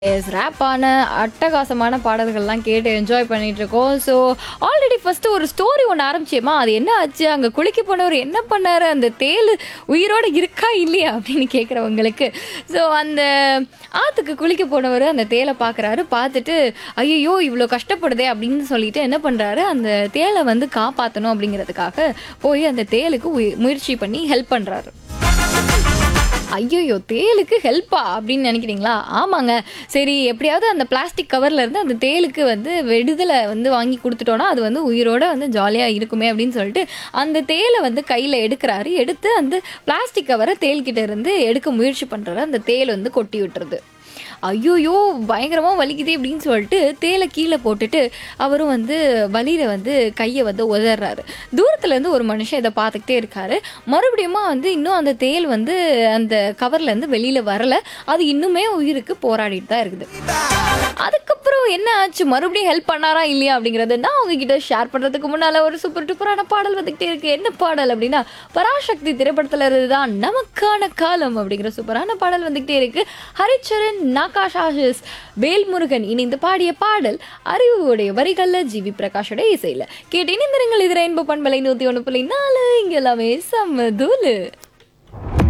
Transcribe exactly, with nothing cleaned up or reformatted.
S ரேப்பான அட்டகாசமான பாடல்கள்லாம் கேட்டு என்ஜாய் பண்ணிட்டு இருக்கோம். ஸோ ஆல்ரெடி ஃபஸ்ட்டு ஒரு ஸ்டோரி ஒன்று ஆரம்பிச்சேம்மா, அது என்ன ஆச்சு, அங்கே குளிக்க போனவர் என்ன பண்ணாரு, அந்த தேள் உயிரோடு இருக்கா இல்லையா அப்படின்னு கேட்குறவங்களுக்கு. ஸோ அந்த ஆற்றுக்கு குளிக்க போனவர் அந்த தேலை பார்க்குறாரு. பார்த்துட்டு ஐயோ இவ்வளோ கஷ்டப்படுதே அப்படின்னு சொல்லிட்டு என்ன பண்ணுறாரு, அந்த தேலை வந்து காப்பாற்றணும் அப்படிங்கிறதுக்காக போய் அந்த தேலுக்கு உயி- முயற்சி பண்ணி ஹெல்ப் பண்ணுறாரு. ஐயையோ! தேளுக்கு ஹெல்ப்பா அப்படின்னு நினைக்கிறீங்களா? ஆமாங்க. சரி எப்படியாவது அந்த பிளாஸ்டிக் கவர்ல இருந்து அந்த தேளுக்கு வந்து விடுதலை வந்து வாங்கி குடுத்துட்டோம்னா, அது வந்து உயிரோட வந்து ஜாலியா இருக்குமே அப்படின்னு சொல்லிட்டு, அந்த தேள வந்து கையில எடுக்குறாரு. எடுத்து அந்த பிளாஸ்டிக் கவர தேள்கிட்ட இருந்து எடுக்க முயற்சி பண்றாரு. அந்த தேள் வந்து கொட்டி விட்டுருது. ஐய்யய்யோ! பயங்கரமா வலிக்குதே அப்படின்னு சொல்லிட்டு தேள கீழ போட்டுட்டு, அவரும் வந்து வலியில வந்து கைய வந்து உதர்றாரு. தூரத்துல இருந்து ஒரு மனுஷன் இத பார்த்துக்கிட்டே இருக்காரு. மறுபடியுமா வந்து இன்னும் அந்த தேள் வந்து அந்த கவர்ல இருந்து வெளியில வரல. அது இன்னுமே உயிருக்கு போராடிட்டு தான் இருக்குது. அதுக்கப்புறம் என்ன ஆச்சு, மறுபடியும் ஹெல்ப் பண்ணாரா இல்லையா அப்படிங்கிறத நான் உங்ககிட்ட ஷேர் பண்றதுக்கு முன்னால ஒரு சூப்பர் டூப்பரான பாடல் வந்துகிட்டே இருக்கு. என்ன பாடல் அப்படின்னா, பராசக்தி திரைப்படத்துல இருந்துதான் நமக்கான காலம் அப்படிங்கிற சூப்பரான பாடல் வந்துகிட்டே இருக்கு. ஹரிச்சரன், நாகாஷ் ஆஷிஸ், வேல்முருகன் இணைந்து பாடிய பாடல். அறிவுடைய வரிகள்ல ஜிவி பிரகாஷோட இசையில கேட்டு இணைந்திருங்கள். இது ரெயின்போ பண்பலை நூத்தி ஒன்று புள்ளி நாலு. இங்க எல்லாமே செம்ம தூளு.